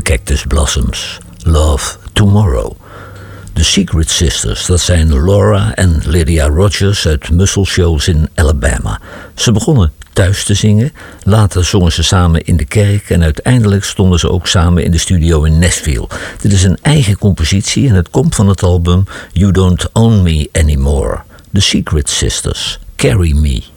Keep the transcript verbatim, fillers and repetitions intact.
de Cactus Blossoms, Love Tomorrow. De Secret Sisters, dat zijn Laura en Lydia Rogers uit Muscle Shoals in Alabama. Ze begonnen thuis te zingen, later zongen ze samen in de kerk en uiteindelijk stonden ze ook samen in de studio in Nashville. Dit is een eigen compositie en het komt van het album You Don't Own Me Anymore. The Secret Sisters, Carry Me.